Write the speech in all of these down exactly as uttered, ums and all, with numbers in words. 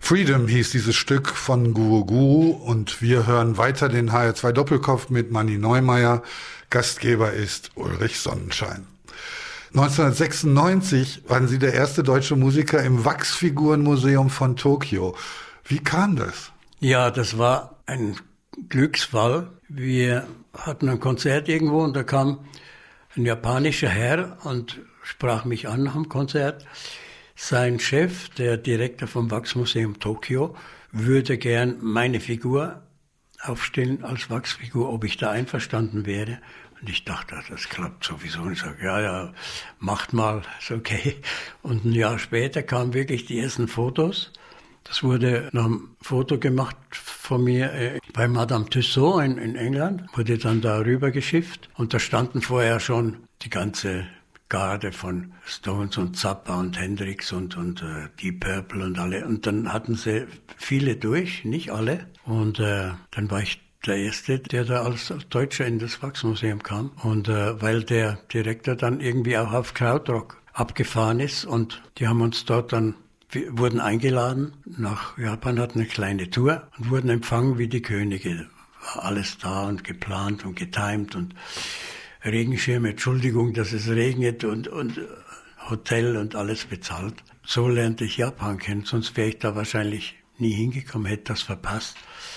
Freedom hieß dieses Stück von Guru Guru und wir hören weiter den H R zwei Doppelkopf mit Manni Neumeier. Gastgeber ist Ulrich Sonnenschein. neunzehnhundertsechsundneunzig waren Sie der erste deutsche Musiker im Wachsfigurenmuseum von Tokio. Wie kam das? Ja, das war ein Glücksfall. Wir hatten ein Konzert irgendwo und da kam ein japanischer Herr und sprach mich an nach dem Konzert. Sein Chef, der Direktor vom Wachsmuseum Tokio, würde gern meine Figur aufstellen als Wachsfigur, ob ich da einverstanden wäre. Und ich dachte, das klappt sowieso. Und ich sage, ja, ja, macht mal, ist okay. Und ein Jahr später kamen wirklich die ersten Fotos. Das wurde nach einem Foto gemacht von mir äh, bei Madame Tussauds in, in England, wurde dann da rüber geschifft. Und da standen vorher schon die ganze Garde von Stones und Zappa und Hendrix und, und äh, Deep Purple und alle. Und dann hatten sie viele durch, nicht alle. Und äh, dann war ich der Erste, der da als Deutscher in das Wachsmuseum kam. Und äh, weil der Direktor dann irgendwie auch auf Krautrock abgefahren ist und die haben uns dort dann, wir wurden eingeladen nach Japan, hatten eine kleine Tour und wurden empfangen wie die Könige. War alles da und geplant und getimt und Regenschirme, Entschuldigung, dass es regnet und, und Hotel und alles bezahlt. So lernte ich Japan kennen, sonst wäre ich da wahrscheinlich nie hingekommen, hätte das verpasst.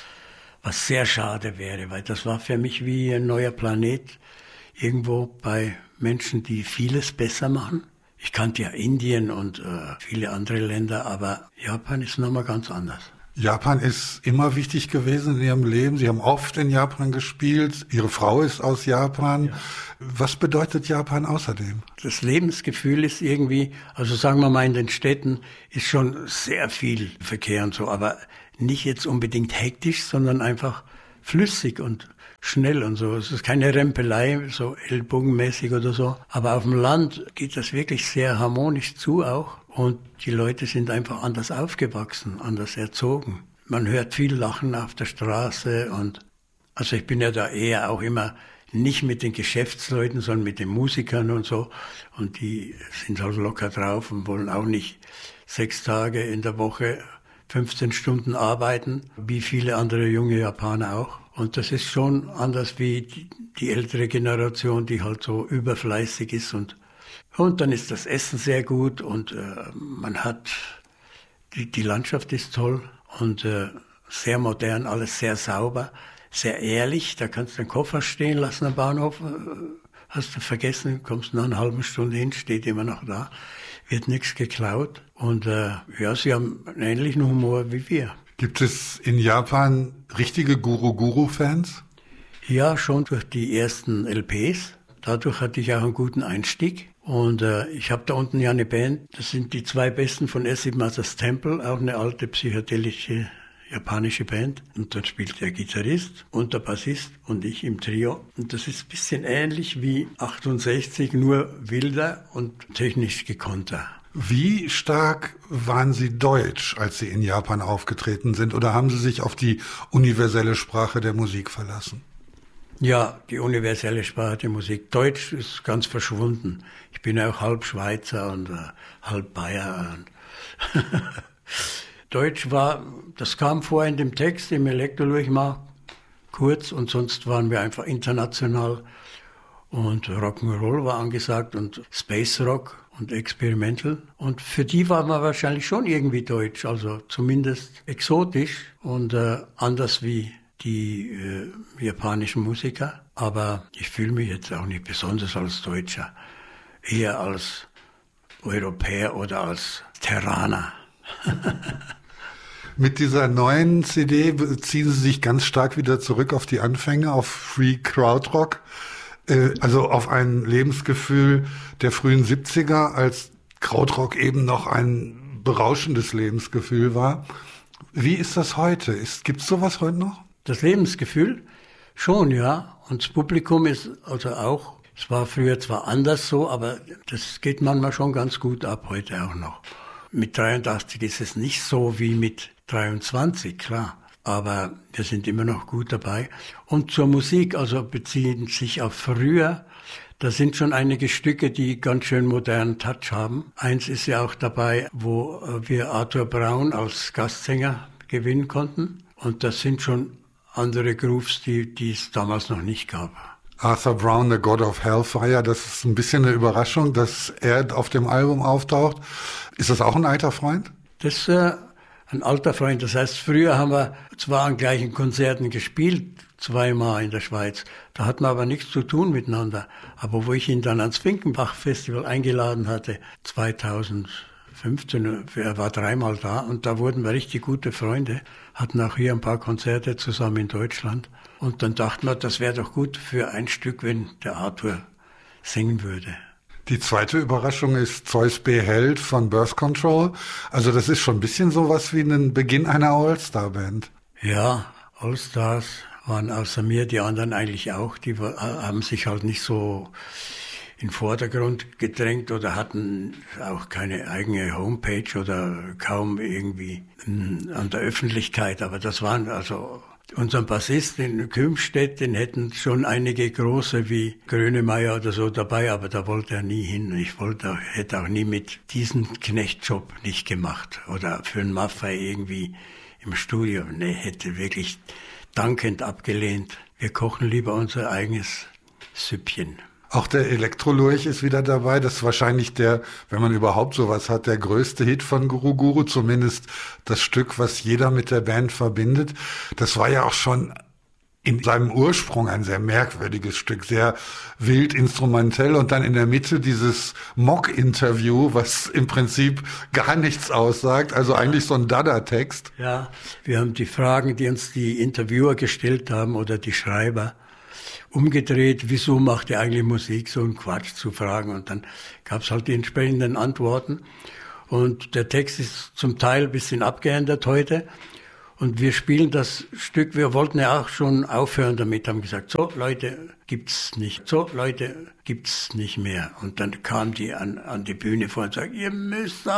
Was sehr schade wäre, weil das war für mich wie ein neuer Planet, irgendwo bei Menschen, die vieles besser machen. Ich kannte ja Indien und äh, viele andere Länder, aber Japan ist nochmal ganz anders. Japan ist immer wichtig gewesen in Ihrem Leben. Sie haben oft in Japan gespielt. Ihre Frau ist aus Japan. Ja. Was bedeutet Japan außerdem? Das Lebensgefühl ist irgendwie, also sagen wir mal in den Städten, ist schon sehr viel Verkehr und so, aber nicht jetzt unbedingt hektisch, sondern einfach flüssig und schnell und so. Es ist keine Rempelei, so ellbogenmäßig oder so. Aber auf dem Land geht das wirklich sehr harmonisch zu auch. Und die Leute sind einfach anders aufgewachsen, anders erzogen. Man hört viel Lachen auf der Straße und also ich bin ja da eher auch immer nicht mit den Geschäftsleuten, sondern mit den Musikern und so. Und die sind halt locker drauf und wollen auch nicht sechs Tage in der Woche fünfzehn Stunden arbeiten, wie viele andere junge Japaner auch. Und das ist schon anders wie die, die ältere Generation, die halt so überfleißig ist und Und dann ist das Essen sehr gut und äh, man hat, die, die Landschaft ist toll und äh, sehr modern, alles sehr sauber, sehr ehrlich. Da kannst du den Koffer stehen lassen am Bahnhof, äh, hast du vergessen, kommst nach einer halben Stunde hin, steht immer noch da, wird nichts geklaut. Und äh, ja, sie haben einen ähnlichen Humor wie wir. Gibt es in Japan richtige Guru-Guru-Fans? Ja, schon durch die ersten L Ps. Dadurch hatte ich auch einen guten Einstieg. Und äh, ich habe da unten ja eine Band, das sind die zwei besten von Acid Mother's Temple, auch eine alte psychedelische japanische Band. Und dort spielt der Gitarrist und der Bassist und ich im Trio. Und das ist ein bisschen ähnlich wie achtundsechzig, nur wilder und technisch gekonnter. Wie stark waren Sie deutsch, als Sie in Japan aufgetreten sind? Oder haben Sie sich auf die universelle Sprache der Musik verlassen? Ja, die universelle Sprache der Musik. Deutsch ist ganz verschwunden. Ich bin ja auch halb Schweizer und äh, halb Bayer. Und Deutsch war, das kam vor in dem Text, im Elektrolurch mal kurz und sonst waren wir einfach international. Und Rock'n'Roll war angesagt und Space Rock und Experimental. Und für die war man wahrscheinlich schon irgendwie deutsch, also zumindest exotisch und äh, anders wie die äh, japanischen Musiker, aber ich fühle mich jetzt auch nicht besonders als Deutscher, eher als Europäer oder als Terraner. Mit dieser neuen C D ziehen Sie sich ganz stark wieder zurück auf die Anfänge, auf Free Krautrock, äh, also auf ein Lebensgefühl der frühen siebziger, als Krautrock eben noch ein berauschendes Lebensgefühl war. Wie ist das heute? Gibt es sowas heute noch? Das Lebensgefühl? Schon, ja. Und das Publikum ist also auch, es war früher zwar anders so, aber das geht manchmal schon ganz gut ab, heute auch noch. Mit dreiundachtzig ist es nicht so wie mit dreiundzwanzig, klar. Aber wir sind immer noch gut dabei. Und zur Musik, also beziehen sich auf früher, Da sind schon einige Stücke, die ganz schön modernen Touch haben. Eins ist ja auch dabei, wo wir Arthur Brown als Gastsänger gewinnen konnten. Und das sind schon andere Grooves, die, die es damals noch nicht gab. Arthur Brown, The God of Hellfire, das ist ein bisschen eine Überraschung, dass er auf dem Album auftaucht. Ist das auch ein alter Freund? Das ist äh, ein alter Freund. Das heißt, früher haben wir zwar an gleichen Konzerten gespielt, zweimal in der Schweiz. Da hatten wir aber nichts zu tun miteinander. Aber wo ich ihn dann ans Finkenbach-Festival eingeladen hatte, zweitausendfünfzehn, er war dreimal da und da wurden wir richtig gute Freunde, hatten auch hier ein paar Konzerte zusammen in Deutschland. Und dann dachten wir, das wäre doch gut für ein Stück, wenn der Arthur singen würde. Die zweite Überraschung ist Zeus B. Held von Birth Control. Also das ist schon ein bisschen sowas wie ein Beginn einer All-Star-Band. Ja, All-Stars waren außer mir, die anderen eigentlich auch, die haben sich halt nicht so in den Vordergrund gedrängt oder hatten auch keine eigene Homepage oder kaum irgendwie an der Öffentlichkeit. Aber das waren also unseren Bassist in Kümstedt, den hätten schon einige große wie Grönemeyer oder so dabei, aber da wollte er nie hin. Ich wollte, hätte auch nie mit diesem Knechtjob nicht gemacht oder für einen Maffei irgendwie im Studio. Nee, hätte wirklich dankend abgelehnt. Wir kochen lieber unser eigenes Süppchen. Auch der Elektrolurch ist wieder dabei. Das ist wahrscheinlich der, wenn man überhaupt sowas hat, der größte Hit von Guru Guru. Zumindest das Stück, was jeder mit der Band verbindet. Das war ja auch schon in seinem Ursprung ein sehr merkwürdiges Stück, sehr wild instrumentell und dann in der Mitte dieses Mock-Interview, was im Prinzip gar nichts aussagt, also eigentlich so ein Dada-Text. Ja, wir haben die Fragen, die uns die Interviewer gestellt haben oder die Schreiber, umgedreht, wieso macht ihr eigentlich Musik, so ein Quatsch zu fragen. Und dann gab es halt die entsprechenden Antworten. Und der Text ist zum Teil ein bisschen abgeändert heute. Und wir spielen das Stück, wir wollten ja auch schon aufhören damit, haben gesagt, so Leute, gibt's nicht, so Leute, gibt's nicht mehr. Und dann kam die an, an die Bühne vor und sagten, ihr müsst